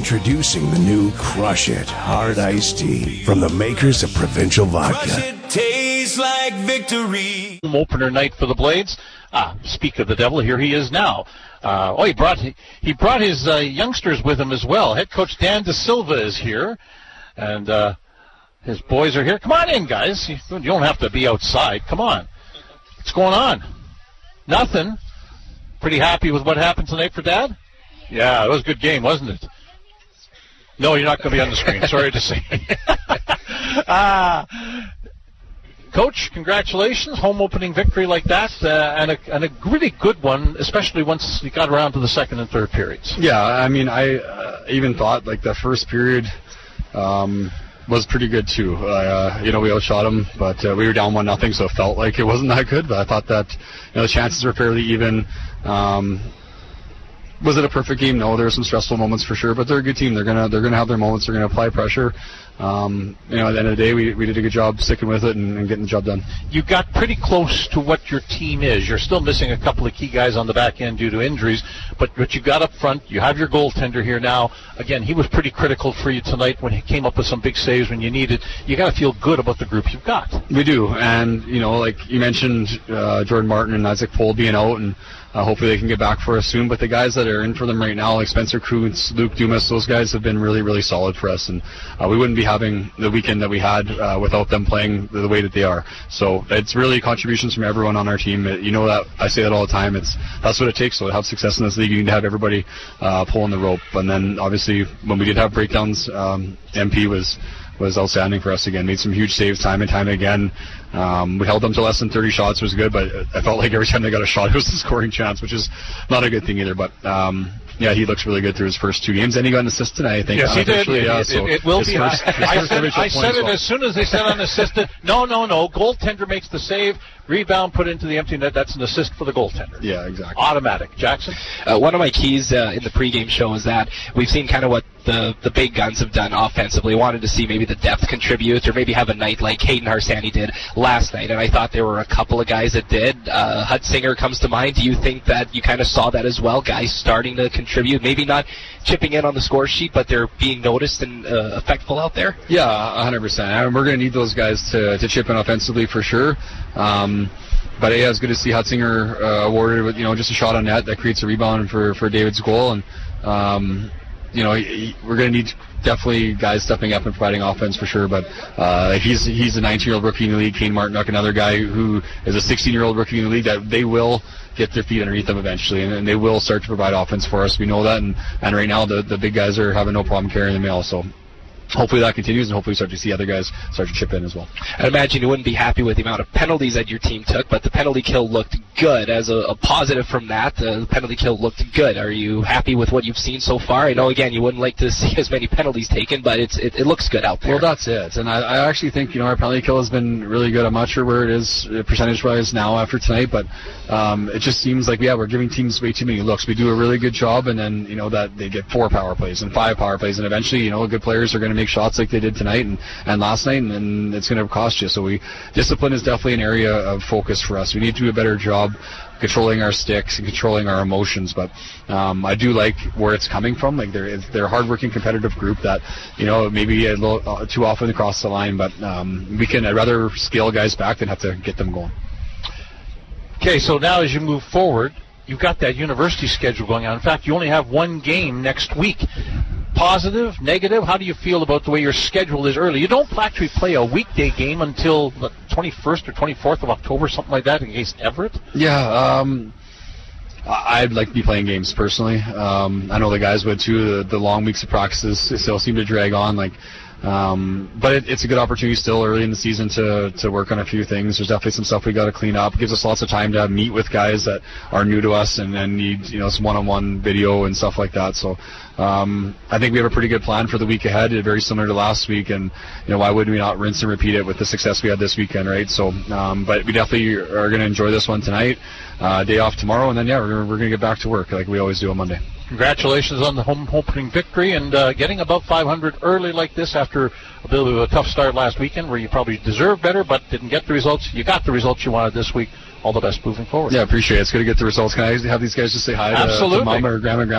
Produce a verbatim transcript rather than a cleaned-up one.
Introducing the new Crush It Hard Iced Tea from the makers of Provincial Vodka. Crush it, tastes like victory. Opener night for the Blades. Ah, speak of the devil, here he is now. Uh, oh, he brought he, he brought his uh, youngsters with him as well. Head coach Dan De Silva is here, and uh, his boys are here. Come on in, guys. You, you don't have to be outside. Come on. What's going on? Nothing. Pretty happy with what happened tonight for Dad? Yeah, it was a good game, wasn't it? No, you're not going to be on the screen. Sorry to say. Ah. Coach, congratulations. Home opening victory like that, uh, and, a, and a really good one, especially once you got around to the second and third periods. Yeah, I mean, I uh, even thought, like, the first period um, was pretty good, too. Uh, you know, we outshot them, but uh, we were down one nothing, so it felt like it wasn't that good, but I thought that, you know, the chances were fairly even. Um, was it a perfect game? No, there were some stressful moments for sure, but they're a good team. They're gonna they're gonna have their moments. They're gonna apply pressure. Um, you know, at the end of the day, we, we did a good job sticking with it and, and getting the job done. You got pretty close to what your team is. You're still missing a couple of key guys on the back end due to injuries, but but you got up front. You have your goaltender here now. Again, he was pretty critical for you tonight when he came up with some big saves when you needed. You got to feel good about the group you've got. We do, and you know, like you mentioned, uh, Jordan Martin and Isaac Pohl being out, and uh, hopefully they can get back for us soon. But the guys that are in for them right now, like Spencer Kuntz, Luke Dumas, those guys have been really, really solid for us, and uh, we wouldn't be having the weekend that we had uh, without them playing the, the way that they are. So it's really contributions from everyone on our team. It, you know that I say that all the time. It's that's what it takes. So to have success in this league, you need to have everybody uh, pulling the rope. And then obviously when we did have breakdowns, um, M P was was outstanding for us again. Made some huge saves time and time again. Um, we held them to less than thirty shots, was good, but I felt like every time they got a shot, it was a scoring chance, which is not a good thing either. But um, yeah, he looks really good through his first two games, and he got an assist tonight, I think. Yes, he did. Yeah, it, so it, it will be. First, I said, I said it as soon as they said unassisted. No, no, no. Goaltender makes the save. Rebound put into the empty net. That's an assist for the goaltender. Yeah, exactly. Automatic. Jackson? Uh, one of my keys uh, in the pregame show is that we've seen kind of what the, the big guns have done offensively. Wanted to see maybe the depth contribute or maybe have a night like Hayden Harsani did last night, and I thought there were a couple of guys that did. Uh, Hutzinger comes to mind. Do you think that you kind of saw that as well? Guys starting to contribute, maybe not chipping in on the score sheet, but they're being noticed and uh, effectful out there? Yeah, one hundred percent. I mean, we're going to need those guys to, to chip in offensively for sure. Um, But yeah, it's good to see Hutzinger uh, awarded with, you know, just a shot on net that creates a rebound for, for David's goal. And, um, you know, he, he, we're going to need definitely guys stepping up and providing offense for sure. But uh, he's he's a nineteen-year-old rookie in the league. Kane Martinook, another guy who is a sixteen-year-old rookie in the league, that they will get their feet underneath them eventually, and, and they will start to provide offense for us. We know that. And, and right now the, the big guys are having no problem carrying the mail. So hopefully that continues, and hopefully we start to see other guys start to chip in as well. I imagine you wouldn't be happy with the amount of penalties that your team took, but the penalty kill looked good. As a, a positive from that, uh, the penalty kill looked good. Are you happy with what you've seen so far? I know, again, you wouldn't like to see as many penalties taken, but it's it, it looks good out there. Well, that's it. And I, I actually think, you know, our penalty kill has been really good. I'm not sure where it is uh, percentage-wise now after tonight, but um, it just seems like, yeah, we're giving teams way too many looks. We do a really good job, and then, you know, that they get four power plays and five power plays, and eventually, you know, good players are going to make shots like they did tonight and, and last night, and, and it's going to cost you. So we discipline is definitely an area of focus for us. We need to do a better job controlling our sticks and controlling our emotions, but um, I do like where it's coming from. Like they're they're a hardworking, competitive group that, you know, maybe a little uh, too often across the line, but um, we can. I'd rather scale guys back than have to get them going. Okay, so now as you move forward, you've got that university schedule going on. In fact, you only have one game next week. Positive, negative? How do you feel about the way your schedule is early? You don't actually play a weekday game until the twenty-first or twenty-fourth of October, something like that, against Everett? Yeah, um, I'd like to be playing games personally. Um, I know the guys would too. The, the long weeks of practices still seem to drag on. Like, um, but it, it's a good opportunity still early in the season to to work on a few things. There's definitely some stuff we got to clean up. It gives us lots of time to meet with guys that are new to us and, and need, you know, some one-on-one video and stuff like that. So um, I think we have a pretty good plan for the week ahead, very similar to last week. And, you know, why would we not rinse and repeat it with the success we had this weekend, right? So, um, but we definitely are going to enjoy this one tonight. Uh, day off tomorrow, and then yeah, we're we're going to get back to work like we always do on Monday. Congratulations on the home opening victory and uh, getting above five hundred early like this after a bit of a tough start last weekend where you probably deserved better but didn't get the results. You got the results you wanted this week. All the best moving forward. Yeah, appreciate it. It's good to get the results. Can I have these guys just say hi to, to Mom or Grandma and Grandma?